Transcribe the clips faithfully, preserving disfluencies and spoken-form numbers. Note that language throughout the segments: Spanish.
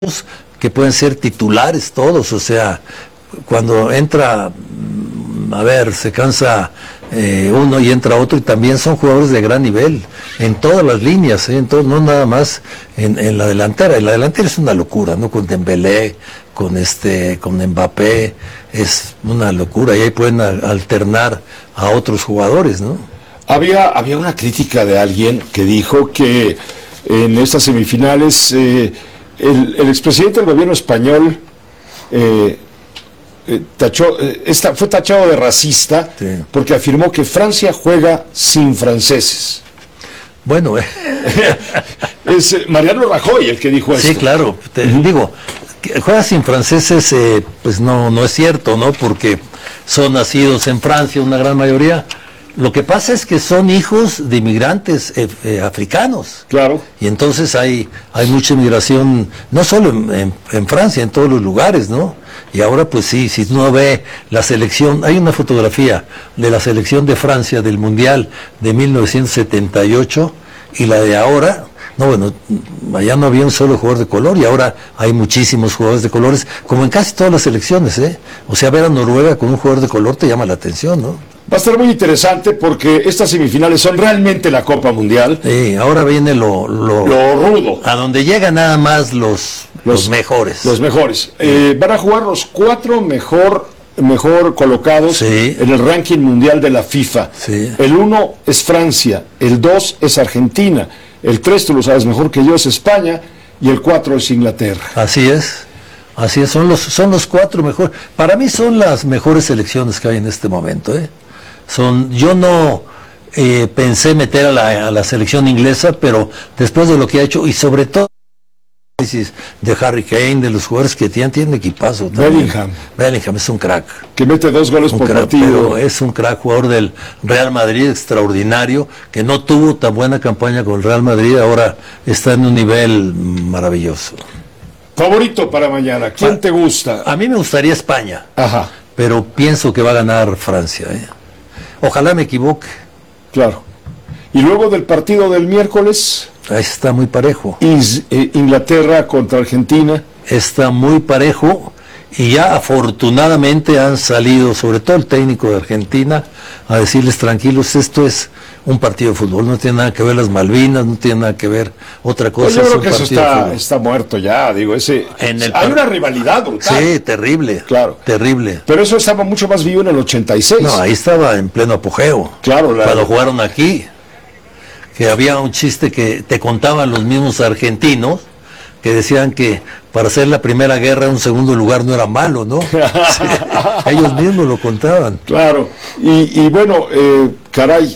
que pueden ser titulares todos, o sea, cuando entra, a ver, se cansa eh, uno y entra otro, y también son jugadores de gran nivel, en todas las líneas, ¿eh? Entonces, no nada más en, en la delantera, en la delantera es una locura, ¿no? Con Dembélé, con este, con Mbappé, es una locura, y ahí pueden a, alternar a otros jugadores, ¿no? Había, había una crítica de alguien que dijo que en estas semifinales eh, el, el expresidente del gobierno español eh, eh, tachó, eh, esta, fue tachado de racista, sí, porque afirmó que Francia juega sin franceses. Bueno, eh. es eh, Mariano Rajoy el que dijo esto. Sí, claro, te uh-huh. digo, que juega sin franceses, eh, pues no, no es cierto, ¿no? Porque son nacidos en Francia, una gran mayoría. Lo que pasa es que son hijos de inmigrantes eh, eh, africanos. Claro. Y entonces hay hay mucha inmigración, no solo en, en, en Francia, en todos los lugares, ¿no? Y ahora pues sí, si uno ve la selección, hay una fotografía de la selección de Francia del Mundial de mil novecientos setenta y ocho y la de ahora. No, bueno, allá no había un solo jugador de color y ahora hay muchísimos jugadores de colores, como en casi todas las selecciones, ¿eh? O sea, ver a Noruega con un jugador de color te llama la atención, ¿no? Va a estar muy interesante porque estas semifinales son realmente la Copa Mundial. Sí, ahora viene lo, lo, lo rudo. A donde llegan nada más los, los, los mejores. Los mejores. Sí. Eh, van a jugar los cuatro mejor, mejor colocados, sí, en el ranking mundial de la FIFA. Sí. El uno es Francia, el dos es Argentina, el tres, tú lo sabes mejor que yo, es España, y el cuatro es Inglaterra. Así es. Así es, son los, son los cuatro mejores. Para mí son las mejores selecciones que hay en este momento, ¿eh? Son, yo no eh, pensé meter a la, a la selección inglesa, pero después de lo que ha hecho, y sobre todo de Harry Kane, de los jugadores que tienen, tienen equipazo también. Bellingham. Bellingham es un crack. Que mete dos goles un por crack, partido. Es un crack, jugador del Real Madrid, extraordinario, que no tuvo tan buena campaña con el Real Madrid, ahora está en un nivel maravilloso. Favorito para mañana, ¿quién te gusta? A mí me gustaría España. Ajá. Pero pienso que va a ganar Francia, ¿eh? Ojalá me equivoque. Claro. Y luego del partido del miércoles. Ahí está muy parejo. Is, eh, Inglaterra contra Argentina. Está muy parejo. Y ya afortunadamente han salido, sobre todo el técnico de Argentina, a decirles tranquilos, esto es un partido de fútbol, no tiene nada que ver las Malvinas, no tiene nada que ver otra cosa. Pues yo creo que eso está, está muerto ya, digo, ese en el hay par... una rivalidad brutal. Sí, terrible, claro, terrible. Pero eso estaba mucho más vivo en el ochenta y seis. No, ahí estaba en pleno apogeo. Claro, la... cuando jugaron aquí, que había un chiste que te contaban los mismos argentinos, que decían que para hacer la primera guerra un segundo lugar no era malo, ¿no? Sí, ellos mismos lo contaban. Claro, y, y bueno, eh, caray,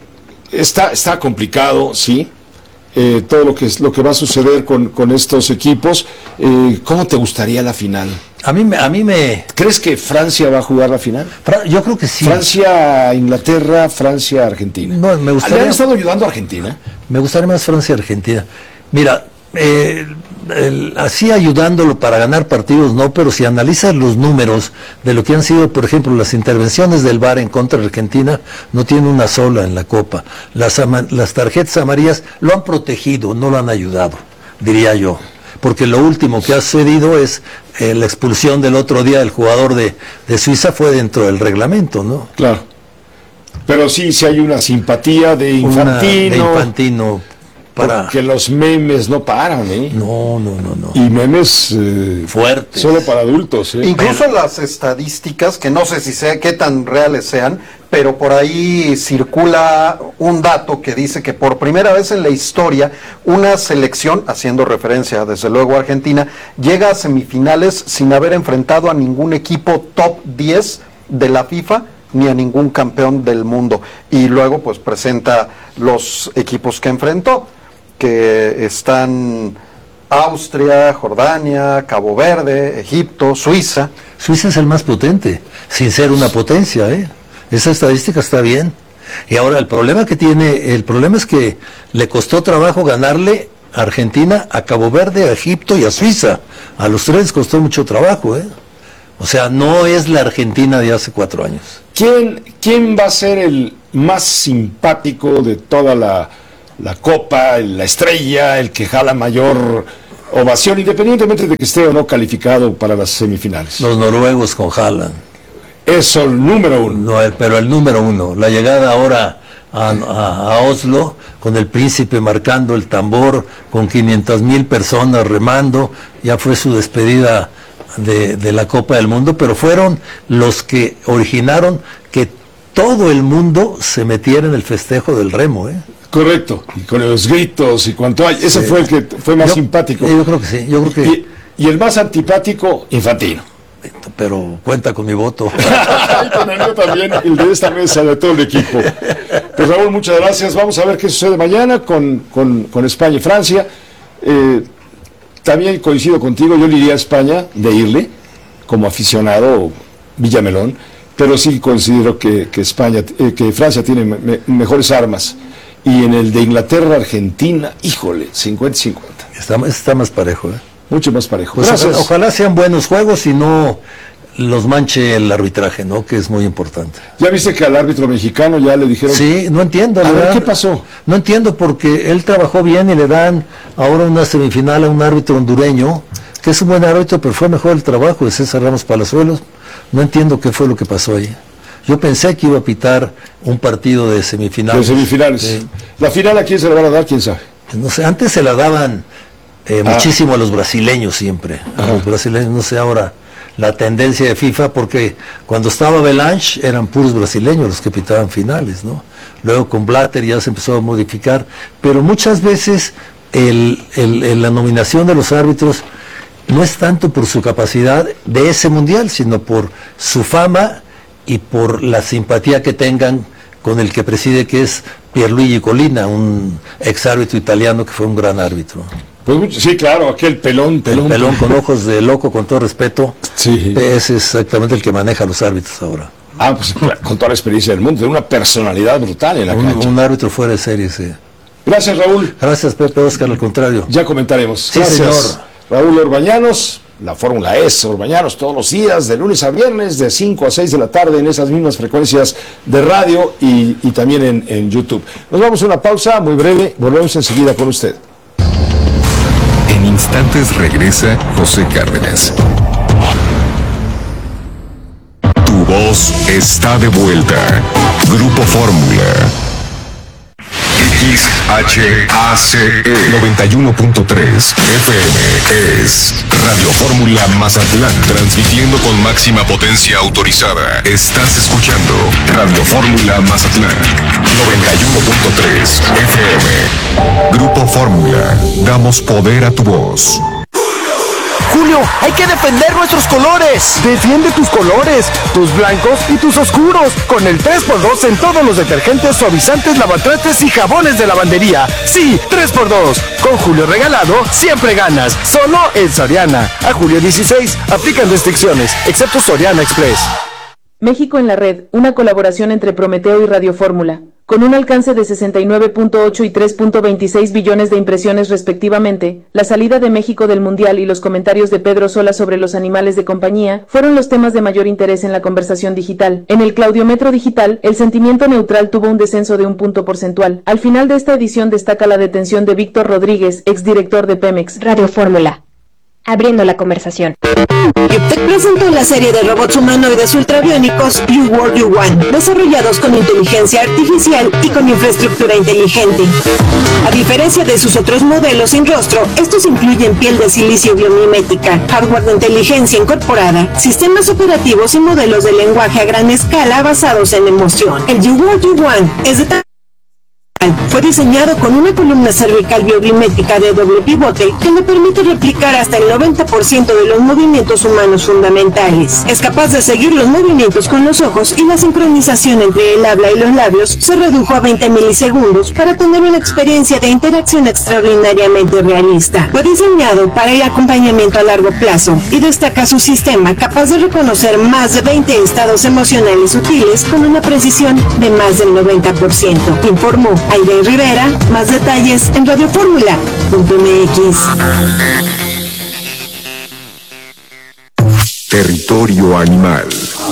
está, está complicado, sí, eh, todo lo que, es, lo que va a suceder con, con estos equipos. Eh, ¿Cómo te gustaría la final? A mí, a mí me... ¿Crees que Francia va a jugar la final? Fra yo creo que sí. Francia, Inglaterra, Francia, Argentina. No, me gustaría... ¿Le han estado ayudando a Argentina? Me gustaría más Francia, Argentina. Mira, eh, el, así ayudándolo para ganar partidos no, pero si analizas los números de lo que han sido, por ejemplo, las intervenciones del V A R en contra de Argentina, no tiene una sola en la Copa. Las, las tarjetas amarillas lo han protegido, no lo han ayudado, diría yo. Porque lo último que ha sucedido es eh, la expulsión del otro día del jugador de, de Suiza fue dentro del reglamento, ¿no? Claro. Pero sí, sí hay una simpatía de Infantino. Una de Infantino. Para... Porque los memes no paran, ¿eh? No, no, no, no. Y memes eh, fuertes. Solo para adultos, ¿eh? Incluso pero... las estadísticas, que no sé si sea, qué tan reales sean, pero por ahí circula un dato que dice que por primera vez en la historia una selección, haciendo referencia desde luego a Argentina, llega a semifinales sin haber enfrentado a ningún equipo top diez de la FIFA ni a ningún campeón del mundo. Y luego pues presenta los equipos que enfrentó, que están Austria, Jordania, Cabo Verde, Egipto, Suiza. Suiza es el más potente, sin ser una potencia, ¿eh? Esa estadística está bien. Y ahora el problema que tiene, el problema es que le costó trabajo ganarle a Argentina, a Cabo Verde, a Egipto y a Suiza. A los tres les costó mucho trabajo, ¿eh? O sea, no es la Argentina de hace cuatro años. ¿Quién, quién va a ser el más simpático de toda la, la Copa, la estrella, el que jala mayor ovación, independientemente de que esté o no calificado para las semifinales. Los noruegos con Haaland. Eso, el número uno. No, el- pero el número uno. La llegada ahora a, a- a Oslo, con el príncipe marcando el tambor, con quinientas mil personas remando, ya fue su despedida de, de la Copa del Mundo, pero fueron los que originaron que todo el mundo se metiera en el festejo del remo, ¿eh? Correcto, y con los gritos y cuanto hay. Ese Sí. fue el que fue más Yo- simpático. Yo creo que sí, yo creo que... Y, y el más antipático, Infantino. Pero cuenta con mi voto. Y con el mío también, el de esta mesa, de todo el equipo. Pues Raúl, muchas gracias. Vamos a ver qué sucede mañana con, con, con España y Francia. Eh, también coincido contigo, yo le iría a España de irle, como aficionado Villamelón, pero sí considero que, que España, eh, que Francia tiene me- me- mejores armas. Y en el de Inglaterra, Argentina, híjole, cincuenta cincuenta. Está, está más parejo, ¿eh? Mucho más parejo. Pues Gracias. ojalá, ojalá sean buenos juegos y no los manche el arbitraje, ¿no? Que es muy importante. ¿Ya viste que al árbitro mexicano ya le dijeron? Sí, no entiendo. A la ver, verdad. ¿qué pasó? No entiendo porque él trabajó bien y le dan ahora una semifinal a un árbitro hondureño, que es un buen árbitro, pero fue mejor el trabajo de César Ramos Palazuelos. No entiendo qué fue lo que pasó ahí. Yo pensé que iba a pitar un partido de semifinales. De semifinales. Sí. La final, ¿a quién se la van a dar? ¿Quién sabe? No sé, antes se la daban eh, Ah. muchísimo a los brasileños siempre. A Ajá. los brasileños, no sé ahora la tendencia de FIFA, porque cuando estaba Belange eran puros brasileños los que pitaban finales, ¿no? Luego con Blatter ya se empezó a modificar, pero muchas veces el, el- el- la nominación de los árbitros no es tanto por su capacidad de ese mundial, sino por su fama y por la simpatía que tengan con el que preside, que es Pierluigi Colina, un ex árbitro italiano que fue un gran árbitro. Pues mucho- sí, claro, aquel pelón, El pelón. pelón con ojos de loco, con todo respeto, Sí. es exactamente el que maneja a los árbitros ahora. Ah, pues claro, con toda la experiencia del mundo, de una personalidad brutal en la Un, cancha. un árbitro fuera de serie, sí. Gracias, Raúl. Gracias, Pepe Oscar, al contrario. Ya comentaremos. Sí, Gracias, señor. Raúl Orbañanos. La Fórmula es Orbañanos todos los días, de lunes a viernes, de cinco a seis de la tarde, en esas mismas frecuencias de radio y, y también en, en YouTube. Nos vamos a una pausa muy breve, volvemos enseguida con usted. En instantes regresa José Cárdenas. Tu voz está de vuelta. Grupo Fórmula. X H A C E noventa y uno punto tres F M es Radio Fórmula Mazatlán, transmitiendo con máxima potencia autorizada. Estás escuchando Radio Fórmula Mazatlán noventa y uno punto tres F M. Grupo Fórmula, damos poder a tu voz. Julio, hay que defender nuestros colores. Defiende tus colores, tus blancos y tus oscuros, con el tres por dos en todos los detergentes, suavizantes, lavatrastes y jabones de lavandería. Sí, tres por dos. Con Julio regalado, siempre ganas. Solo en Soriana. A julio dieciséis, aplican restricciones, excepto Soriana Express. México en la red, una colaboración entre Prometeo y Radio Fórmula, con un alcance de sesenta y nueve punto ocho y tres punto veintiséis billones de impresiones respectivamente. La salida de México del Mundial y los comentarios de Pedro Sola sobre los animales de compañía fueron los temas de mayor interés en la conversación digital. En el Claudiometro digital, el sentimiento neutral tuvo un descenso de un punto porcentual. Al final de esta edición destaca la detención de Víctor Rodríguez, exdirector de Pemex. Radio Fórmula, abriendo la conversación. Te presentó la serie de robots humanoides ultrabiónicos You World You Want, desarrollados con inteligencia artificial y con infraestructura inteligente. A diferencia de sus otros modelos sin rostro, estos incluyen piel de silicio biomimética, hardware de inteligencia incorporada, sistemas operativos y modelos de lenguaje a gran escala basados en emoción. El You World You Want es de tal fue diseñado con una columna cervical biomimética de doble pivote que le permite replicar hasta el noventa por ciento de los movimientos humanos fundamentales. Es capaz de seguir los movimientos con los ojos y la sincronización entre el habla y los labios se redujo a veinte milisegundos para tener una experiencia de interacción extraordinariamente realista. Fue diseñado para el acompañamiento a largo plazo y destaca su sistema capaz de reconocer más de veinte estados emocionales sutiles con una precisión de más del noventa por ciento. Informó Aide Rivera. Más detalles en radio fórmula punto m x. Territorio animal.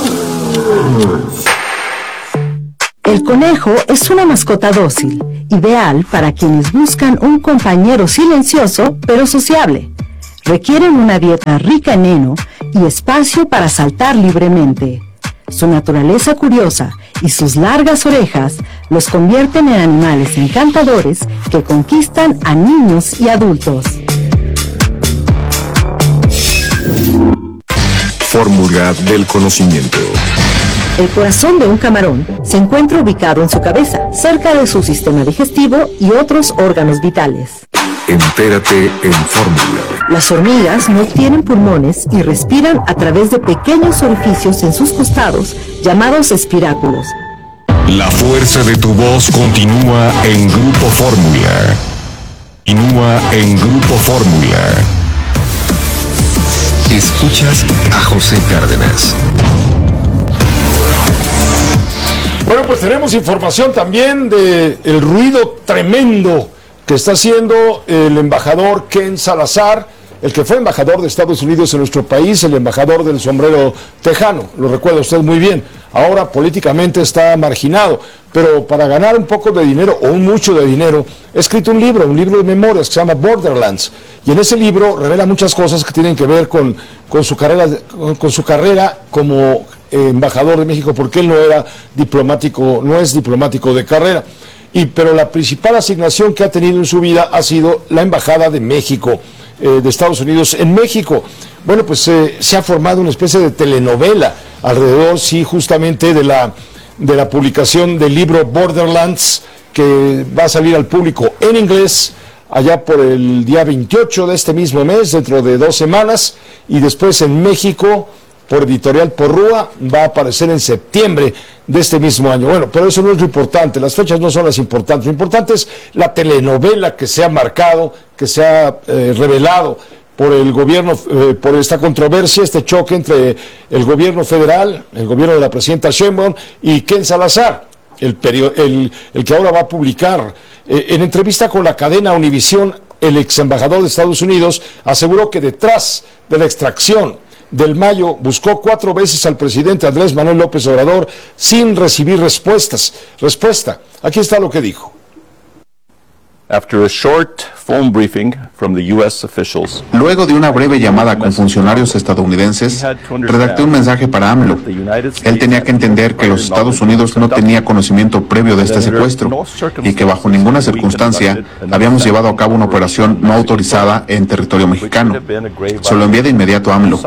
El conejo es una mascota dócil, ideal para quienes buscan un compañero silencioso pero sociable. Requieren una dieta rica en heno y espacio para saltar libremente. Su naturaleza curiosa y sus largas orejas los convierten en animales encantadores que conquistan a niños y adultos. Fórmula del conocimiento. El corazón de un camarón se encuentra ubicado en su cabeza, cerca de su sistema digestivo y otros órganos vitales. Entérate en Fórmula. Las hormigas no tienen pulmones y respiran a través de pequeños orificios en sus costados, llamados espiráculos. La fuerza de tu voz continúa en Grupo Fórmula. Continúa en Grupo Fórmula. Escuchas a José Cárdenas. Bueno, pues tenemos información también de el ruido tremendo que está haciendo el embajador Ken Salazar, el que fue embajador de Estados Unidos en nuestro país, el embajador del sombrero tejano, lo recuerda usted muy bien. Ahora políticamente está marginado, pero para ganar un poco de dinero o un mucho de dinero, ha escrito un libro, un libro de memorias que se llama Borderlands, y en ese libro revela muchas cosas que tienen que ver con, con su carrera, con, con su carrera como eh, embajador de México, porque él no era diplomático, no es diplomático de carrera. Y, pero la principal asignación que ha tenido en su vida ha sido la Embajada de México, eh, de Estados Unidos en México. Bueno, pues eh, se ha formado una especie de telenovela alrededor, sí, justamente de la, de la publicación del libro Borderlands, que va a salir al público en inglés allá por el día veintiocho de este mismo mes, dentro de dos semanas, y después en México, por Editorial Porrúa, va a aparecer en septiembre de este mismo año. Bueno, pero eso no es lo importante, las fechas no son las importantes, lo importante es la telenovela que se ha marcado, que se ha eh, revelado por el gobierno, eh, por esta controversia, este choque entre el gobierno federal, el gobierno de la presidenta Sheinbaum y Ken Salazar, el, perio, el, el que ahora va a publicar. Eh, en entrevista con la cadena Univisión, el ex embajador de Estados Unidos aseguró que detrás de la extracción del Mayo buscó cuatro veces al presidente Andrés Manuel López Obrador sin recibir respuestas. Respuesta. Aquí está lo que dijo. After a short phone briefing from the U S officials, luego de una breve llamada con funcionarios estadounidenses, redacté un mensaje para AMLO. Él tenía que entender que los Estados Unidos no tenía conocimiento previo de este secuestro y que bajo ninguna circunstancia habíamos llevado a cabo una operación no autorizada en territorio mexicano. Se lo envié de inmediato a AMLO.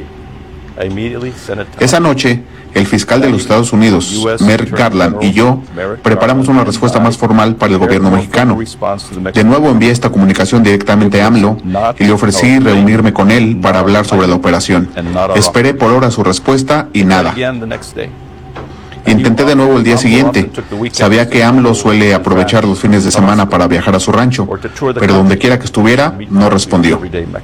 Esa noche, el fiscal de los Estados Unidos, Merrick Garland, y yo preparamos una respuesta más formal para el gobierno mexicano. De nuevo envié esta comunicación directamente a AMLO y le ofrecí reunirme con él para hablar sobre la operación. Esperé por horas su respuesta y nada. Intenté de nuevo el día siguiente. Sabía que AMLO suele aprovechar los fines de semana para viajar a su rancho, pero donde quiera que estuviera, no respondió.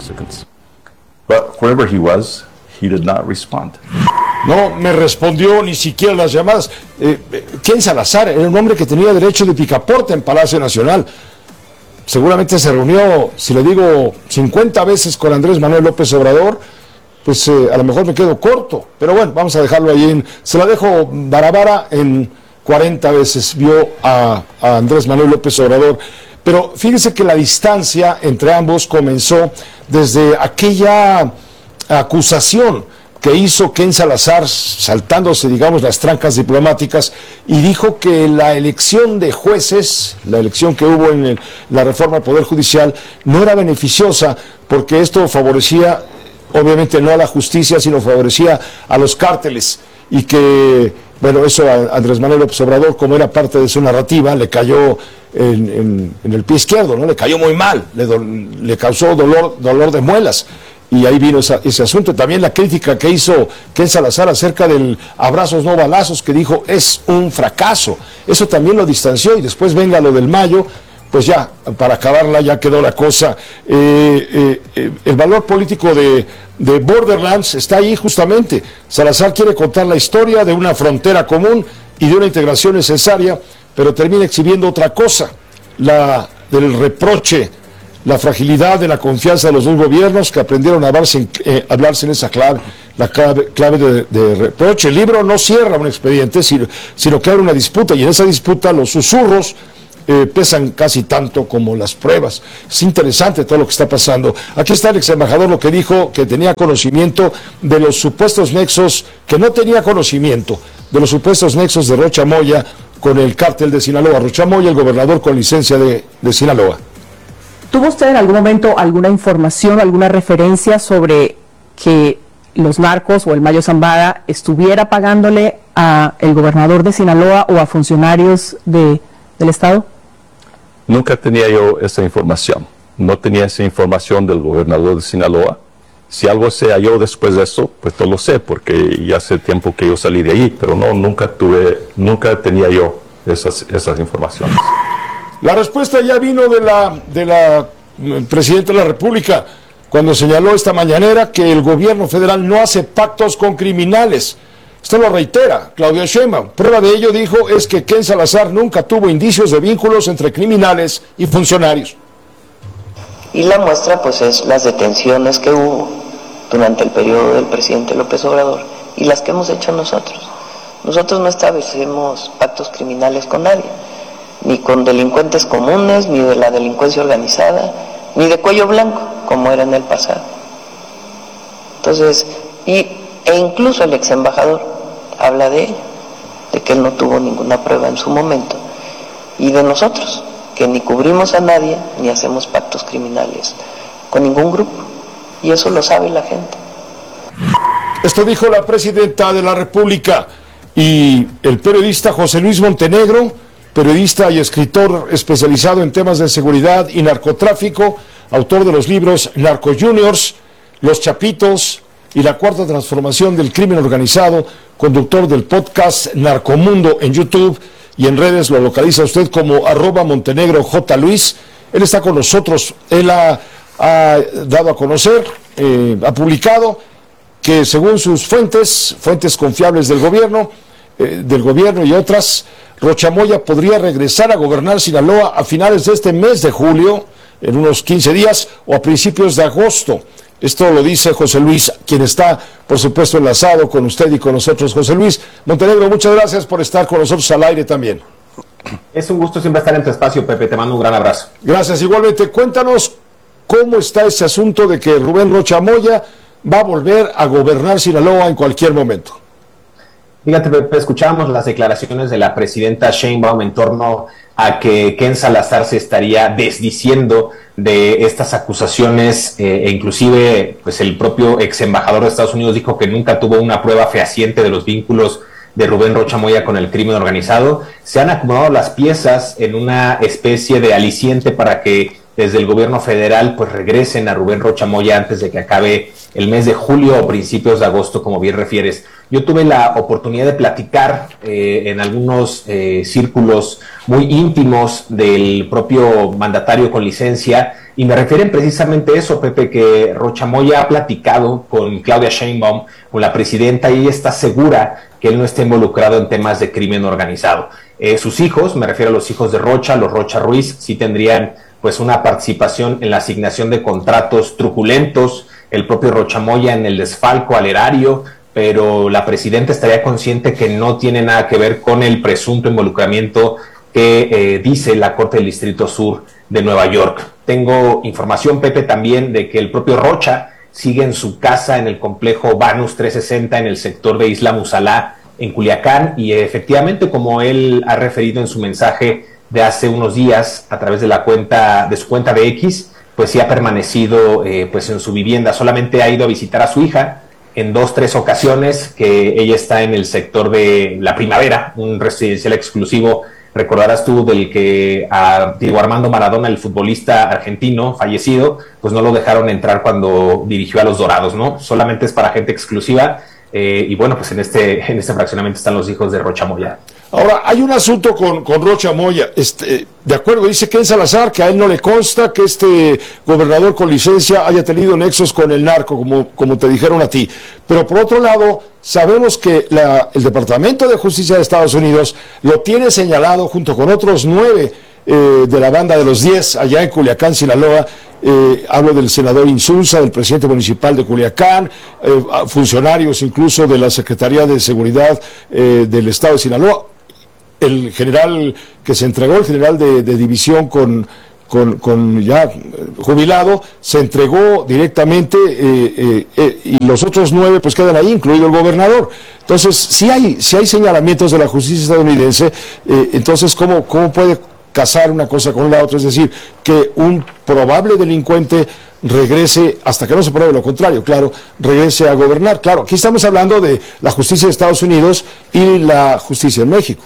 He did not respond. No me respondió ni siquiera las llamadas. Eh, Ken Salazar era un hombre que tenía derecho de picaporte en Palacio Nacional. Seguramente se reunió, si le digo, cincuenta veces con Andrés Manuel López Obrador, pues eh, a lo mejor me quedo corto. Pero bueno, vamos a dejarlo ahí. En, se la dejo barabara en cuarenta veces vio a, a Andrés Manuel López Obrador. Pero fíjese que la distancia entre ambos comenzó desde aquella acusación que hizo Ken Salazar, saltándose, digamos, las trancas diplomáticas, y dijo que la elección de jueces, la elección que hubo en el, la reforma al Poder Judicial, no era beneficiosa porque esto favorecía, obviamente no a la justicia, sino favorecía a los cárteles, y que, bueno, eso a Andrés Manuel López Obrador, como era parte de su narrativa, le cayó en, en, en el pie izquierdo, ¿no? Le cayó muy mal, le, do, le causó dolor, dolor de muelas. Y ahí vino esa, ese asunto. También la crítica que hizo Ken Salazar acerca del abrazos no balazos, que dijo es un fracaso. Eso también lo distanció, y después venga lo del Mayo, pues ya, para acabarla ya quedó la cosa. Eh, eh, eh, el valor político de, de Borderlands está ahí justamente. Salazar quiere contar la historia de una frontera común y de una integración necesaria, pero termina exhibiendo otra cosa, la del reproche, la fragilidad de la confianza de los dos gobiernos que aprendieron a hablarse en, eh, hablarse en esa clave, la clave, clave de, de reproche. El libro no cierra un expediente, sino, sino que abre una disputa, y en esa disputa los susurros eh, pesan casi tanto como las pruebas. Es interesante todo lo que está pasando. Aquí está el ex embajador, lo que dijo, que tenía conocimiento de los supuestos nexos, que no tenía conocimiento de los supuestos nexos de Rocha Moya con el cártel de Sinaloa. Rocha Moya, el gobernador con licencia de, de Sinaloa. ¿Tuvo usted en algún momento alguna información, alguna referencia sobre que los narcos o el Mayo Zambada estuviera pagándole a el gobernador de Sinaloa o a funcionarios de, del estado? Nunca tenía yo esa información. No tenía esa información del gobernador de Sinaloa. Si algo se halló después de eso, pues no lo sé, porque ya hace tiempo que yo salí de ahí, pero no, nunca tuve, nunca tenía yo esas, esas informaciones. La respuesta ya vino de la, de la Presidenta de la República, cuando señaló esta mañanera que el gobierno federal no hace pactos con criminales. Esto lo reitera Claudia Sheinbaum. Prueba de ello, dijo, es que Ken Salazar nunca tuvo indicios de vínculos entre criminales y funcionarios. Y la muestra, pues, es las detenciones que hubo durante el periodo del presidente López Obrador y las que hemos hecho nosotros. Nosotros no establecemos pactos criminales con nadie, ni con delincuentes comunes, ni de la delincuencia organizada, ni de cuello blanco, como era en el pasado. Entonces, y, e incluso el ex embajador habla de ello, de que él no tuvo ninguna prueba en su momento, y de nosotros, que ni cubrimos a nadie, ni hacemos pactos criminales con ningún grupo, y eso lo sabe la gente. Esto dijo la Presidenta de la República. Y el periodista José Luis Montenegro, periodista y escritor especializado en temas de seguridad y narcotráfico, autor de los libros Narco Juniors, Los Chapitos y La Cuarta Transformación del Crimen Organizado, conductor del podcast Narcomundo en YouTube y en redes, lo localiza usted como arroba Montenegro J. Luis. Él está con nosotros. Él ha, ha dado a conocer, eh, ha publicado que según sus fuentes, fuentes confiables del gobierno, eh, del gobierno y otras, Rocha Moya podría regresar a gobernar Sinaloa a finales de este mes de julio, en unos quince días, o a principios de agosto. Esto lo dice José Luis, quien está, por supuesto, enlazado con usted y con nosotros. José Luis Montenegro, muchas gracias por estar con nosotros al aire también. Es un gusto siempre estar en tu espacio, Pepe. Te mando un gran abrazo. Gracias, igualmente. Cuéntanos cómo está ese asunto de que Rubén Rocha Moya va a volver a gobernar Sinaloa en cualquier momento. Fíjate, Pepe, escuchábamos las declaraciones de la presidenta Sheinbaum en torno a que Ken Salazar se estaría desdiciendo de estas acusaciones, eh, e inclusive pues el propio ex embajador de Estados Unidos dijo que nunca tuvo una prueba fehaciente de los vínculos de Rubén Rocha Moya con el crimen organizado. Se han acomodado las piezas en una especie de aliciente para que desde el gobierno federal pues regresen a Rubén Rocha Moya antes de que acabe el mes de julio o principios de agosto, como bien refieres. Yo tuve la oportunidad de platicar eh, en algunos eh, círculos muy íntimos del propio mandatario con licencia, y me refieren precisamente eso, Pepe, que Rocha Moya ha platicado con Claudia Sheinbaum, con la presidenta, y ella está segura que él no está involucrado en temas de crimen organizado. Eh, sus hijos, me refiero a los hijos de Rocha, los Rocha Ruiz, sí tendrían pues una participación en la asignación de contratos truculentos, el propio Rocha Moya en el desfalco al erario, pero la presidenta estaría consciente que no tiene nada que ver con el presunto involucramiento que eh, dice la Corte del Distrito Sur de Nueva York. Tengo información, Pepe, también de que el propio Rocha sigue en su casa en el complejo Banus trescientos sesenta en el sector de Isla Musalá, en Culiacán, y efectivamente, como él ha referido en su mensaje de hace unos días a través de la cuenta de su cuenta de X, pues sí ha permanecido eh, pues en su vivienda. Solamente ha ido a visitar a su hija en dos, tres ocasiones, que ella está en el sector de La Primavera, un residencial exclusivo, recordarás tú, del que a Diego Armando Maradona, el futbolista argentino fallecido, pues no lo dejaron entrar cuando dirigió a los Dorados, ¿no? Solamente es para gente exclusiva, eh, y bueno, pues en este, en este fraccionamiento están los hijos de Rocha Moya. Ahora, hay un asunto con, con Rocha Moya. Este, de acuerdo, dice Ken Salazar que a él no le consta que este gobernador con licencia haya tenido nexos con el narco, como, como te dijeron a ti. Pero por otro lado, sabemos que la, el Departamento de Justicia de Estados Unidos lo tiene señalado junto con otros nueve eh, de la banda de los diez allá en Culiacán, Sinaloa. Eh, hablo del senador Insulza, del presidente municipal de Culiacán, eh, funcionarios incluso de la Secretaría de Seguridad eh, del Estado de Sinaloa. el general que se entregó, el general de, de división con, con, con ya jubilado, se entregó directamente eh, eh, eh, y los otros nueve pues quedan ahí, incluido el gobernador. Entonces, si hay, si hay señalamientos de la justicia estadounidense, eh, entonces, ¿cómo, cómo puede casar una cosa con la otra? Es decir, que un probable delincuente regrese, hasta que no se pruebe lo contrario, claro, regrese a gobernar. Claro, aquí estamos hablando de la justicia de Estados Unidos y la justicia en México.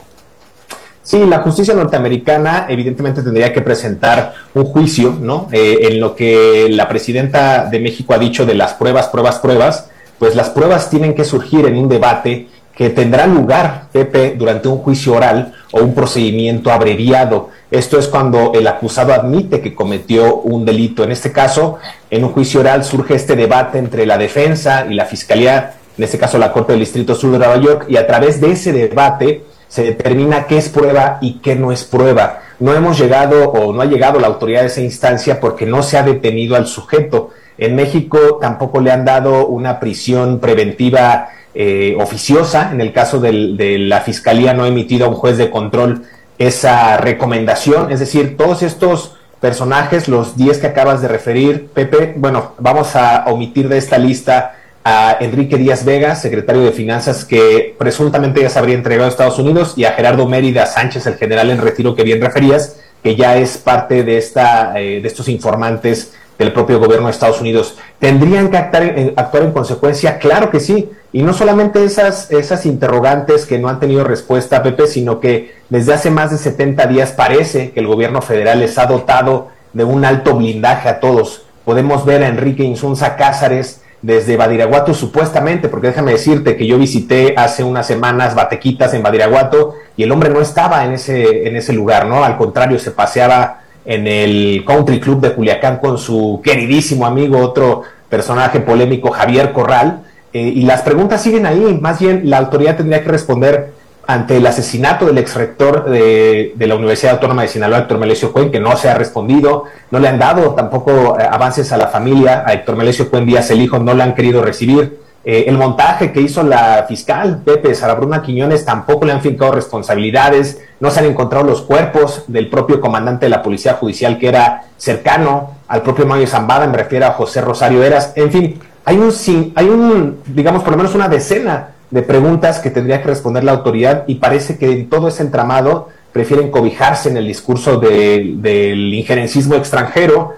Sí, la justicia norteamericana evidentemente tendría que presentar un juicio, ¿no? Eh, en lo que la presidenta de México ha dicho de las pruebas, pruebas, pruebas, pues las pruebas tienen que surgir en un debate que tendrá lugar, Pepe, durante un juicio oral o un procedimiento abreviado. Esto es cuando el acusado admite que cometió un delito. En este caso, en un juicio oral surge este debate entre la defensa y la fiscalía, en este caso la Corte del Distrito Sur de Nueva York, y a través de ese debate se determina qué es prueba y qué no es prueba. No hemos llegado o no ha llegado la autoridad de esa instancia porque no se ha detenido al sujeto. En México tampoco le han dado una prisión preventiva eh, oficiosa. En el caso del, de la Fiscalía no ha emitido a un juez de control esa recomendación. Es decir, todos estos personajes, los diez que acabas de referir, Pepe, bueno, vamos a omitir de esta lista a Enrique Díaz Vega, secretario de Finanzas, que presuntamente ya se habría entregado a Estados Unidos, y a Gerardo Mérida Sánchez, el general en retiro que bien referías, que ya es parte de esta eh, de estos informantes del propio gobierno de Estados Unidos. ¿Tendrían que actuar en, actuar en consecuencia? Claro que sí, y no solamente esas, esas interrogantes que no han tenido respuesta, Pepe, sino que desde hace más de setenta días parece que el gobierno federal les ha dotado de un alto blindaje a todos. Podemos ver a Enrique Insunza Cázares desde Badiraguato supuestamente, porque déjame decirte que yo visité hace unas semanas Batequitas en Badiraguato y el hombre no estaba en ese, en ese lugar, ¿no? Al contrario, se paseaba en el Country Club de Culiacán con su queridísimo amigo, otro personaje polémico, Javier Corral, eh, y las preguntas siguen ahí. Más bien la autoridad tendría que responder ante el asesinato del exrector de, de la Universidad Autónoma de Sinaloa, Héctor Melesio Cuen, que no se ha respondido. No le han dado tampoco eh, avances a la familia, a Héctor Melesio Cuen Díaz, el hijo, no le han querido recibir. Eh, el montaje que hizo la fiscal Pepe Sara Bruna Quiñones, tampoco le han fincado responsabilidades. No se han encontrado los cuerpos del propio comandante de la Policía Judicial, que era cercano al propio Mayo Zambada, me refiero a José Rosario Eras. En fin, hay un, hay un, digamos, por lo menos una decena de preguntas que tendría que responder la autoridad, y parece que en todo ese entramado prefieren cobijarse en el discurso de, del injerencismo extranjero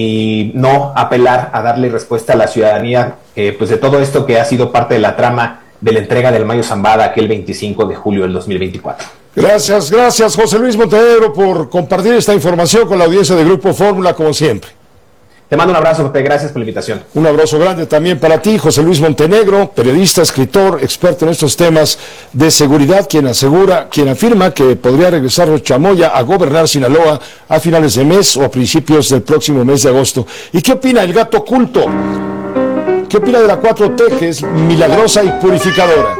y no apelar a darle respuesta a la ciudadanía, eh, pues de todo esto que ha sido parte de la trama de la entrega del Mayo Zambada aquel veinticinco de julio del dos mil veinticuatro. Gracias, gracias José Luis Montenegro por compartir esta información con la audiencia de Grupo Fórmula, como siempre. Te mando un abrazo, Pepe, gracias por la invitación. Un abrazo grande también para ti, José Luis Montenegro, periodista, escritor, experto en estos temas de seguridad, quien asegura, quien afirma que podría regresar Chamoya a gobernar Sinaloa a finales de mes o a principios del próximo mes de agosto. ¿Y qué opina el gato oculto? ¿Qué opina de la cuatro T, que es milagrosa y purificadora?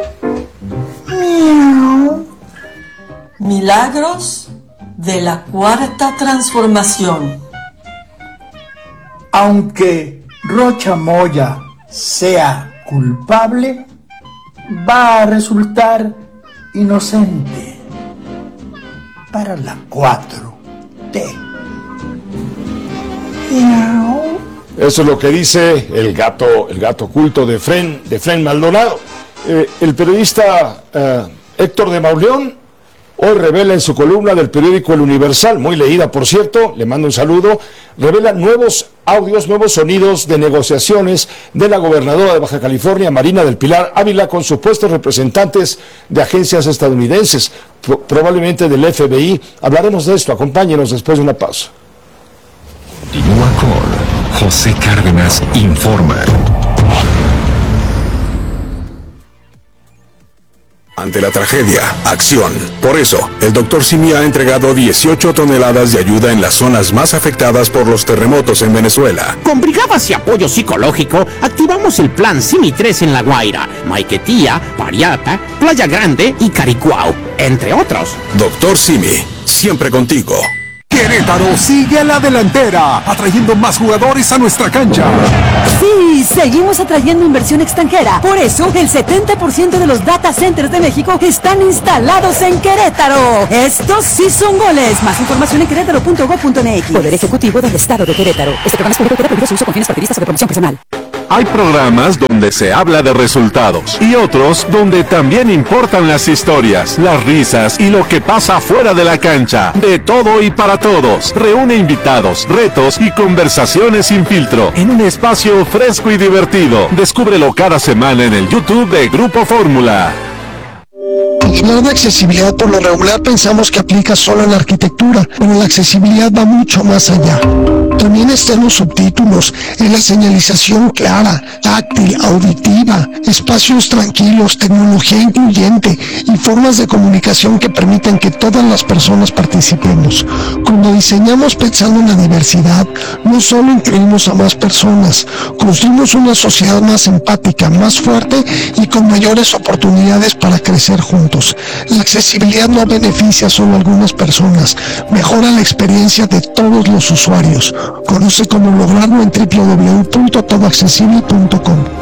Miau. Milagros de la cuarta transformación. Aunque Rocha Moya sea culpable, va a resultar inocente para la cuatro T. Miau. Eso es lo que dice el gato, el gato oculto de Fren, de Fren Maldonado. Eh, el periodista eh, Héctor de Mauleón hoy revela en su columna del periódico El Universal, muy leída por cierto, le mando un saludo, revela nuevos audios, nuevos sonidos de negociaciones de la gobernadora de Baja California, Marina del Pilar Ávila, con supuestos representantes de agencias estadounidenses, pro- probablemente del F B I. Hablaremos de esto, acompáñenos después de una pausa. Continúa con José Cárdenas Informa. Ante la tragedia, acción. Por eso, el doctor Simi ha entregado dieciocho toneladas de ayuda en las zonas más afectadas por los terremotos en Venezuela. Con brigadas y apoyo psicológico, activamos el plan Simi tres en La Guaira, Maiquetía, Pariata, Playa Grande y Caricuao, entre otros. Doctor Simi, siempre contigo. Querétaro sigue a la delantera, atrayendo más jugadores a nuestra cancha. Sí, seguimos atrayendo inversión extranjera. Por eso, el setenta por ciento de los data centers de México están instalados en Querétaro. Estos sí son goles. Más información en querétaro punto gob punto m x. Poder Ejecutivo del Estado de Querétaro. Este programa es público y queda prohibido su uso con fines partidistas o de promoción personal. Hay programas donde se habla de resultados y otros donde también importan las historias, las risas y lo que pasa fuera de la cancha. De todo y para todos. Reúne invitados, retos y conversaciones sin filtro en un espacio fresco y divertido. Descúbrelo cada semana en el YouTube de Grupo Fórmula. Hablar de accesibilidad por lo regular pensamos que aplica solo en la arquitectura, pero la accesibilidad va mucho más allá. También están los subtítulos, en la señalización clara, táctil, auditiva, espacios tranquilos, tecnología incluyente y formas de comunicación que permiten que todas las personas participemos. Cuando diseñamos pensando en la diversidad, no solo incluimos a más personas, construimos una sociedad más empática, más fuerte y con mayores oportunidades para crecer juntos. La accesibilidad no beneficia solo a algunas personas, mejora la experiencia de todos los usuarios. Conoce cómo lograrlo en doble u doble u doble u punto todo accesible punto com.